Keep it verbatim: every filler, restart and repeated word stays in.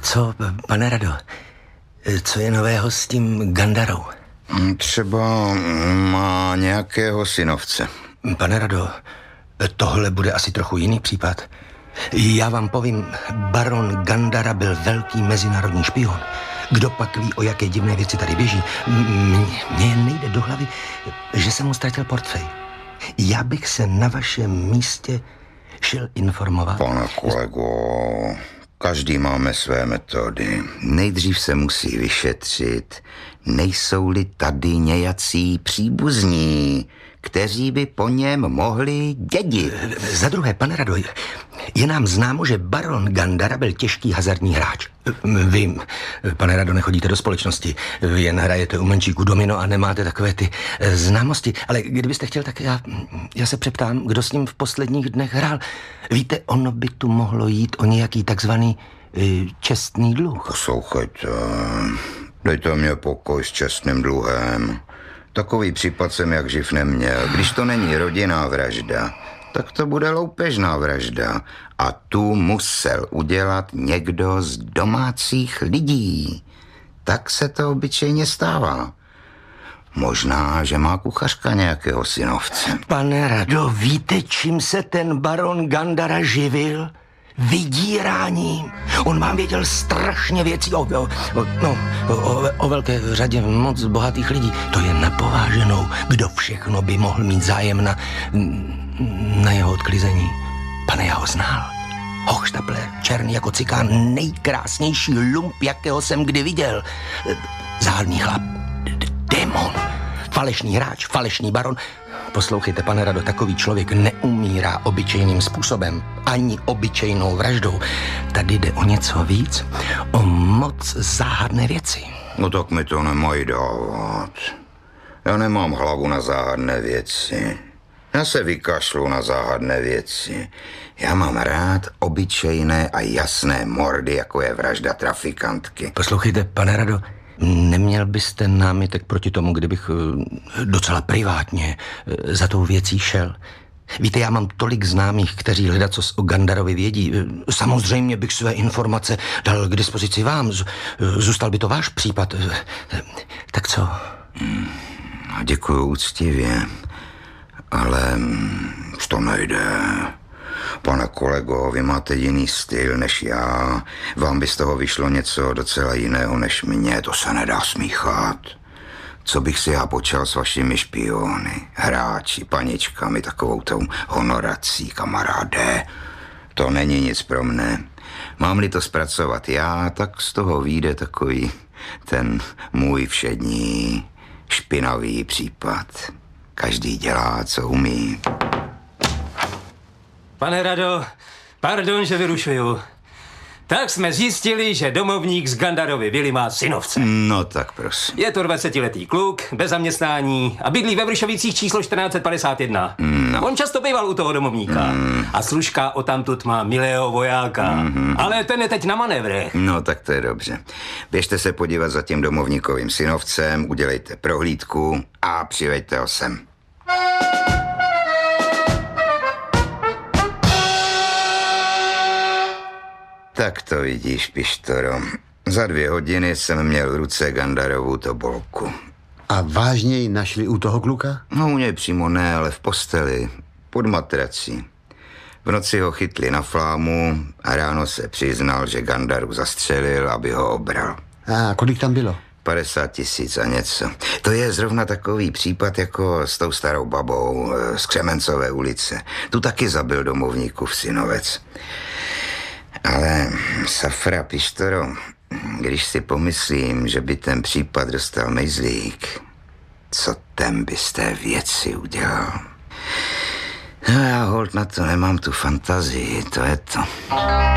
Co, pane Rado, co je nového s tím Gandarou? Třeba má nějakého synovce. Pane Rado, tohle bude asi trochu jiný případ. Já vám povím, baron Gandara byl velký mezinárodní špion. Kdo pak ví, o jaké divné věci tady běží? Mně jen nejde do hlavy, že jsem mu ztratil portfej. Já bych se na vašem místě šel informovat. Pane kolego, každý máme své metody. Nejdřív se musí vyšetřit, nejsou-li tady nějací příbuzní, kteří by po něm mohli dědit. Za druhé, pane Rado, je nám známo, že baron Gandara byl těžký hazardní hráč. Vím, pane Rado, nechodíte do společnosti, vy jen hrajete u menšíku domino a nemáte takové ty známosti. Ale kdybyste chtěl, tak já, já se přeptám, kdo s ním v posledních dnech hrál. Víte, ono by tu mohlo jít o nějaký takzvaný čestný dluh. Poslouchejte, dejte mě pokoj s čestným dluhem. Takový případ jsem jak živ neměl. Když to není rodinná vražda, tak to bude loupežná vražda. A tu musel udělat někdo z domácích lidí. Tak se to obyčejně stává. Možná, že má kuchařka nějakého synovce. Pane Rado, víte, čím se ten baron Gandara živil? Vydíráním. On vám věděl strašně věcí o, o, o, no, o, o velké řadě moc bohatých lidí. To je napováženou. Kdo všechno by mohl mít zájem na, na jeho odklizení? Pane, já ho znal. Hochštapler, černý jako cikán, nejkrásnější lump, jakého jsem kdy viděl. Záhadný chlap, démon, falešný hráč, falešný baron. Poslouchejte, pane Rado, takový člověk neumírá obyčejným způsobem, ani obyčejnou vraždou. Tady jde o něco víc, o moc záhadné věci. No tak mi to nemají dávat. Já nemám hlavu na záhadné věci. Já se vykašlu na záhadné věci. Já mám rád obyčejné a jasné mordy, jako je vražda trafikantky. Poslouchejte, pane Rado, neměl byste námitek proti tomu, kdybych docela privátně za tou věcí šel? Víte, já mám tolik známých, kteří ledacos o Gandarovi vědí. Samozřejmě bych své informace dal k dispozici vám. Zůstal by to váš případ. Tak co? Hmm, děkuju úctivě, ale už to nejde. Pane kolego, vy máte jiný styl než já. Vám by z toho vyšlo něco docela jiného než mně. To se nedá smíchat. Co bych si já počal s vašimi špiony, hráči, paničkami, takovou tou honorací, kamaráde. To není nic pro mne. Mám-li to zpracovat já, tak z toho vyjde takový ten můj všední, špinavý případ. Každý dělá, co umí. Pane Rado, pardon, že vyrušuju. Tak jsme zjistili, že domovník z Gandarovy vily má synovce. No tak prosím. Je to dvacetiletý kluk, bez zaměstnání a bydlí ve Vršovicích číslo čtrnáct set padesát jedna. No. On často býval u toho domovníka. Mm. A služka odtamtud má milého vojáka. Mm-hmm. Ale ten je teď na manévrech. No tak to je dobře. Běžte se podívat za tím domovníkovým synovcem, udělejte prohlídku a přiveďte ho sem. Tak to vidíš, Pištoro. Za dvě hodiny jsem měl v ruce Gandarovu tobolku. A vážně ji našli u toho kluka? No u něj přímo ne, ale v posteli, pod matrací. V noci ho chytli na flámu a ráno se přiznal, že Gandaru zastřelil, aby ho obral. A kolik tam bylo? padesát tisíc a něco. To je zrovna takový případ jako s tou starou babou z Křemencové ulice. Tu taky zabil domovníkův synovec. Ale Safra, Pištoro, když si pomyslím, že by ten případ dostal Mejzlík, co ten by z té věci udělal? No já holt na to nemám tu fantazii, to je to.